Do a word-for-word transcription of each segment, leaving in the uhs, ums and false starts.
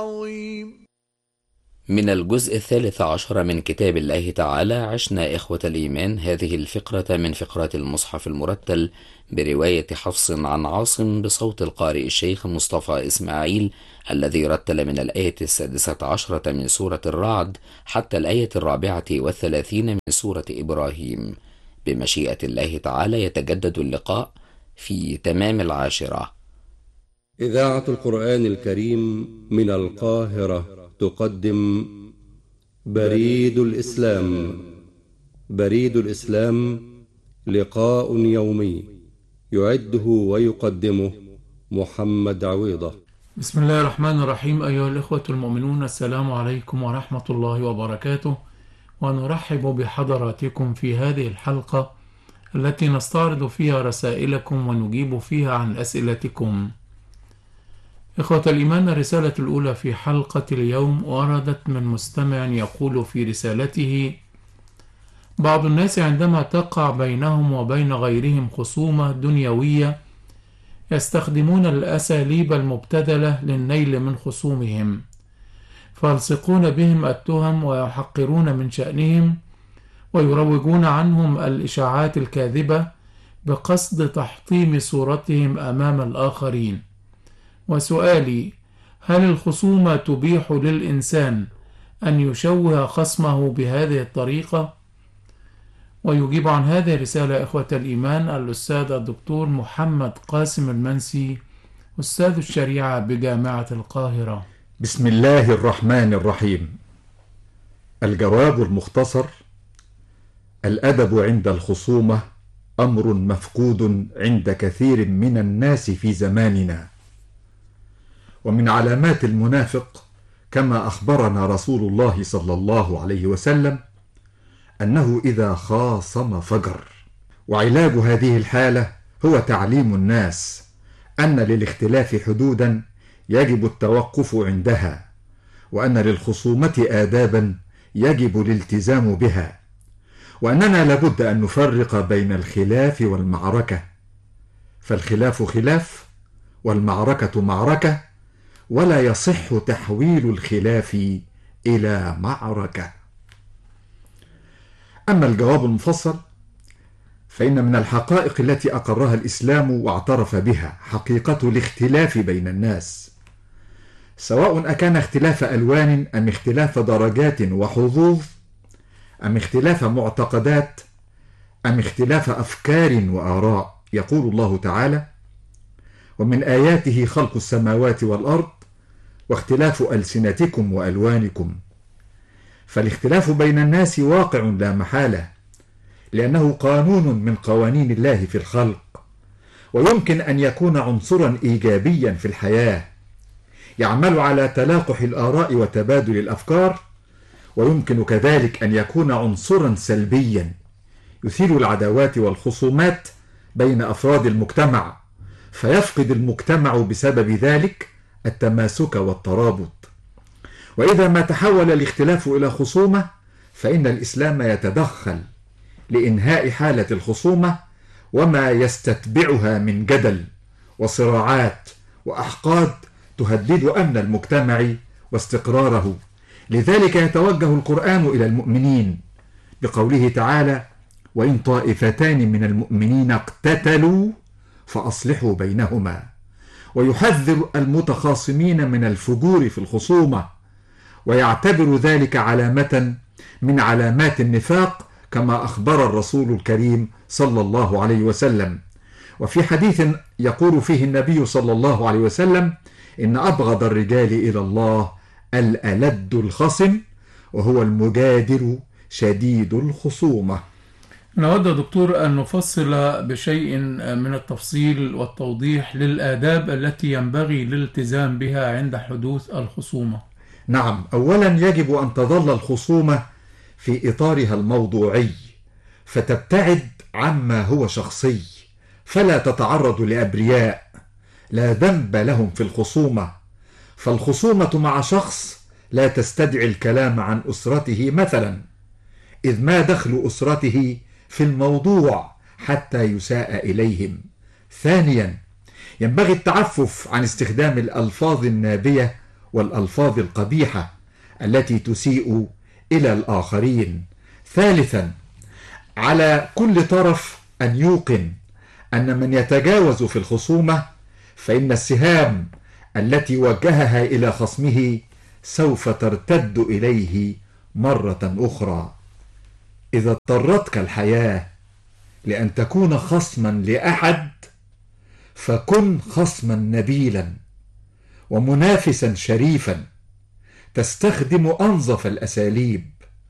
من الجزء الثالث عشر من كتاب الله تعالى عشنا إخوة الإيمان، هذه الفقرة من فقرات المصحف المرتل برواية حفص عن عاصم بصوت القارئ الشيخ مصطفى إسماعيل، الذي رتل من الآية السادسة عشرة من سورة الرعد حتى الآية الرابعة والثلاثين من سورة إبراهيم. بمشيئة الله تعالى يتجدد اللقاء في تمام العاشرة. إذاعة القرآن الكريم من القاهرة تقدم بريد الإسلام. بريد الإسلام لقاء يومي يعده ويقدمه محمد عويضة. بسم الله الرحمن الرحيم. أيها الإخوة المؤمنون، السلام عليكم ورحمة الله وبركاته، ونرحب بحضراتكم في هذه الحلقة التي نستعرض فيها رسائلكم ونجيب فيها عن أسئلتكم. إخوة الإيمان، الرسالة الأولى في حلقة اليوم وردت من مستمع يقول في رسالته: بعض الناس عندما تقع بينهم وبين غيرهم خصومة دنيوية يستخدمون الأساليب المبتذلة للنيل من خصومهم، فيلصقون بهم التهم ويحقرون من شأنهم ويروجون عنهم الإشاعات الكاذبة بقصد تحطيم صورتهم أمام الآخرين. وسؤالي: هل الخصومة تبيح للإنسان أن يشوه خصمه بهذه الطريقة؟ ويجيب عن هذه الرسالة إخوة الإيمان الأستاذ الدكتور محمد قاسم المنسي، أستاذ الشريعة بجامعة القاهرة. بسم الله الرحمن الرحيم. الجواب المختصر: الأدب عند الخصومة أمر مفقود عند كثير من الناس في زماننا، ومن علامات المنافق كما أخبرنا رسول الله صلى الله عليه وسلم أنه إذا خاصم فجر. وعلاج هذه الحالة هو تعليم الناس أن للاختلاف حدودا يجب التوقف عندها، وأن للخصومة آدابا يجب الالتزام بها، وأننا لابد أن نفرق بين الخلاف والمعركة، فالخلاف خلاف والمعركة معركة، ولا يصح تحويل الخلاف إلى معركة. أما الجواب المفصل فإن من الحقائق التي أقرها الإسلام واعترف بها حقيقة الاختلاف بين الناس، سواء أكان اختلاف ألوان أم اختلاف درجات وحظوظ أم اختلاف معتقدات أم اختلاف أفكار وآراء. يقول الله تعالى: ومن آياته خلق السماوات والأرض واختلاف ألسنتكم وألوانكم. فالاختلاف بين الناس واقع لا محالة، لأنه قانون من قوانين الله في الخلق، ويمكن أن يكون عنصرا إيجابيا في الحياة يعمل على تلاقح الآراء وتبادل الأفكار، ويمكن كذلك أن يكون عنصرا سلبيا يثير العداوات والخصومات بين أفراد المجتمع، فيفقد المجتمع بسبب ذلك التماسك والترابط. وإذا ما تحول الاختلاف إلى خصومة فإن الإسلام يتدخل لإنهاء حالة الخصومة وما يستتبعها من جدل وصراعات وأحقاد تهدد أمن المجتمع واستقراره. لذلك يتوجه القرآن إلى المؤمنين بقوله تعالى: وإن طائفتان من المؤمنين اقتتلوا فأصلحوا بينهما، ويحذر المتخاصمين من الفجور في الخصومة، ويعتبر ذلك علامة من علامات النفاق كما أخبر الرسول الكريم صلى الله عليه وسلم. وفي حديث يقول فيه النبي صلى الله عليه وسلم: إن أبغض الرجال إلى الله الألد الخصم، وهو المجادر شديد الخصومة. نود دكتور أن نفصل بشيء من التفصيل والتوضيح للآداب التي ينبغي الالتزام بها عند حدوث الخصومة. نعم، أولا يجب أن تظل الخصومة في إطارها الموضوعي، فتبتعد عما هو شخصي، فلا تتعرض لأبرياء لا ذنب لهم في الخصومة. فالخصومة مع شخص لا تستدعي الكلام عن أسرته مثلا، إذ ما دخل أسرته في الموضوع حتى يساء إليهم. ثانيا، ينبغي التعفف عن استخدام الألفاظ النابية والألفاظ القبيحة التي تسيء إلى الآخرين. ثالثا، على كل طرف أن يوقن أن من يتجاوز في الخصومة فإن السهام التي وجهها إلى خصمه سوف ترتد إليه مرة أخرى. إذا اضطرتك الحياة لأن تكون خصما لأحد فكن خصما نبيلا ومنافسا شريفا تستخدم أنظف الأساليب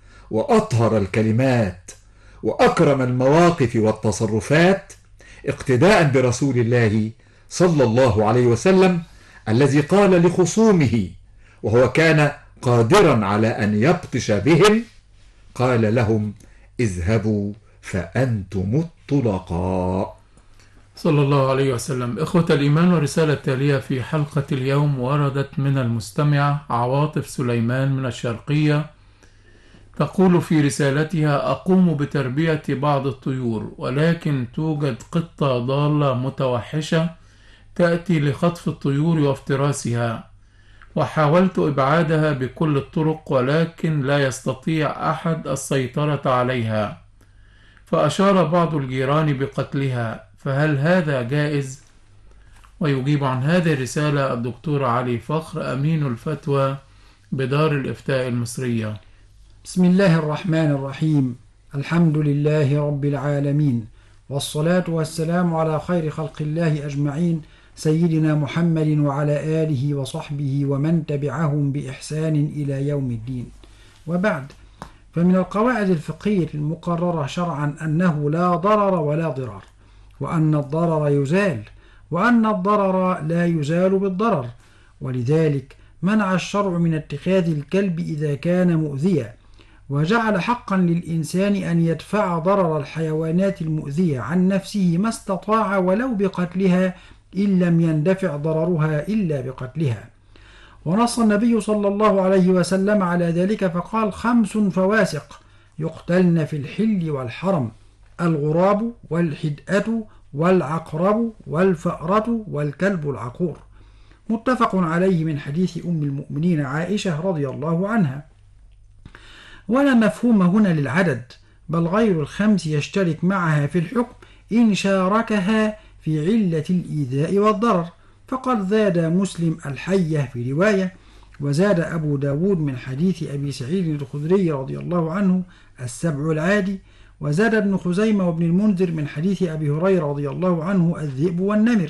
وأطهر الكلمات وأكرم المواقف والتصرفات اقتداء برسول الله صلى الله عليه وسلم الذي قال لخصومه وهو كان قادرا على أن يبطش بهم، قال لهم: اذهبوا فأنتم الطلقاء. صلى الله عليه وسلم. إخوة الإيمان، والرسالة التالية في حلقة اليوم وردت من المستمعة عواطف سليمان من الشرقية، تقول في رسالتها: أقوم بتربية بعض الطيور، ولكن توجد قطة ضالة متوحشة تأتي لخطف الطيور وافتراسها، وحاولت إبعادها بكل الطرق ولكن لا يستطيع أحد السيطرة عليها، فأشار بعض الجيران بقتلها، فهل هذا جائز؟ ويجيب عن هذه الرسالة الدكتور علي فخر أمين الفتوى بدار الإفتاء المصرية. بسم الله الرحمن الرحيم. الحمد لله رب العالمين، والصلاة والسلام على خير خلق الله أجمعين، سيدنا محمد وعلى آله وصحبه ومن تبعهم بإحسان إلى يوم الدين. وبعد، فمن القواعد الفقهية المقررة شرعا أنه لا ضرر ولا ضرار، وأن الضرر يزال، وأن الضرر لا يزال بالضرر، ولذلك منع الشرع من اتخاذ الكلب إذا كان مؤذيا، وجعل حقا للإنسان أن يدفع ضرر الحيوانات المؤذية عن نفسه ما استطاع ولو بقتلها إن لم يندفع ضررها إلا بقتلها. ونص النبي صلى الله عليه وسلم على ذلك فقال: خمس فواسق يقتلن في الحل والحرم: الغراب والحدأة والعقرب والفأرة والكلب العقور. متفق عليه من حديث أم المؤمنين عائشة رضي الله عنها. ولا مفهوم هنا للعدد، بل غير الخمس يشترك معها في الحكم إن شاركها في علة الإيذاء والضرر، فقد زاد مسلم الحية في رواية، وزاد أبو داود من حديث أبي سعيد الخدري رضي الله عنه السبع العادي، وزاد ابن خزيمة وابن المنذر من حديث أبي هريرة رضي الله عنه الذئب والنمر،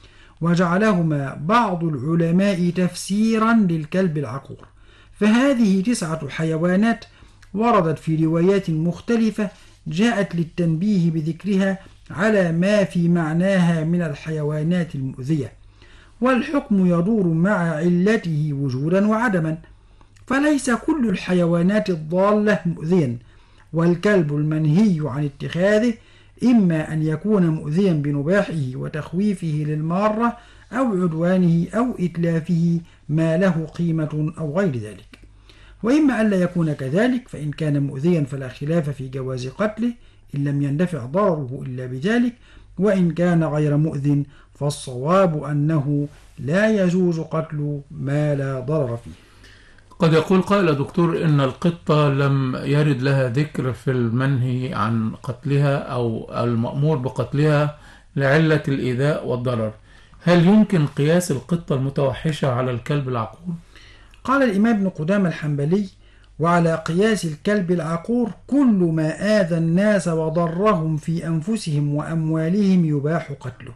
وجعلهما بعض العلماء تفسيرا للكلب العقور. فهذه تسعة حيوانات وردت في روايات مختلفة جاءت للتنبيه بذكرها على ما في معناها من الحيوانات المؤذية، والحكم يدور مع علته وجودا وعدما، فليس كل الحيوانات الضالة مؤذيا، والكلب المنهي عن اتخاذه إما أن يكون مؤذيا بنباحه وتخويفه للمارة أو عدوانه أو إتلافه ما له قيمة أو غير ذلك، وإما أن لا يكون كذلك، فإن كان مؤذيا فلا خلاف في جواز قتله إن لم يندفع ضرره إلا بذلك، وإن كان غير مؤذ فالصواب أنه لا يجوز قتل ما لا ضرر فيه. قد يقول قائل دكتور إن القطة لم يرد لها ذكر في المنهي عن قتلها أو المأمور بقتلها لعلة الإيذاء والضرر، هل يمكن قياس القطة المتوحشة على الكلب العقور؟ قال الإمام ابن قدامة الحنبلي: وعلى قياس الكلب العقور كل ما آذى الناس وضرهم في أنفسهم وأموالهم يباح قتله،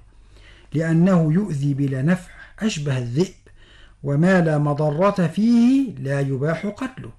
لأنه يؤذي بلا نفع أشبه الذئب، وما لا مضرة فيه لا يباح قتله.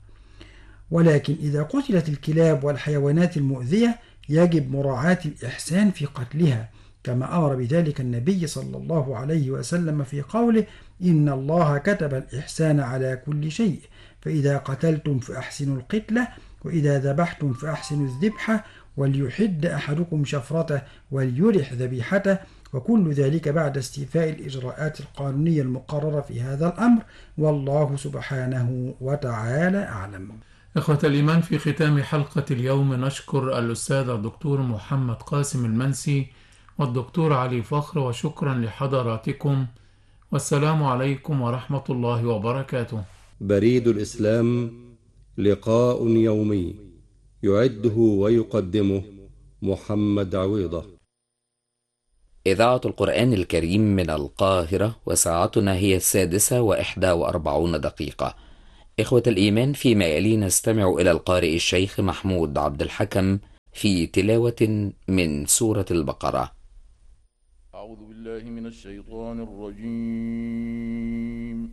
ولكن إذا قتلت الكلاب والحيوانات المؤذية يجب مراعاة الإحسان في قتلها، كما أمر بذلك النبي صلى الله عليه وسلم في قوله: إن الله كتب الإحسان على كل شيء، فإذا قتلتم فأحسنوا القتلة، وإذا ذبحتم فأحسنوا الذبحة، وليحد أحدكم شفرته وليرح ذبيحته، وكل ذلك بعد استيفاء الإجراءات القانونية المقررة في هذا الأمر، والله سبحانه وتعالى أعلم. إخوة الإيمان، في ختام حلقة اليوم نشكر الأستاذ الدكتور محمد قاسم المنسي والدكتور علي فخر، وشكرا لحضراتكم، والسلام عليكم ورحمة الله وبركاته. بريد الإسلام لقاء يومي يعده ويقدمه محمد عويضة. إذاعة القرآن الكريم من القاهرة، وساعتنا هي السادسة وإحدى وأربعون دقيقة. إخوة الإيمان، فيما يلي نستمع إلى القارئ الشيخ محمود عبد الحكم في تلاوة من سورة البقرة. أعوذ بالله من الشيطان الرجيم.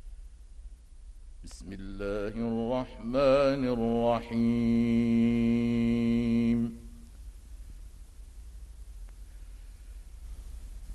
بسم الله الرحمن الرحيم.